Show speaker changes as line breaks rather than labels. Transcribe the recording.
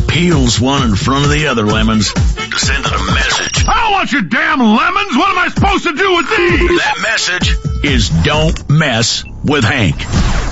peels one in front of the other lemons to send it a message.
I don't want your damn lemons. What am I supposed to do with these?
That message is don't mess with Hank.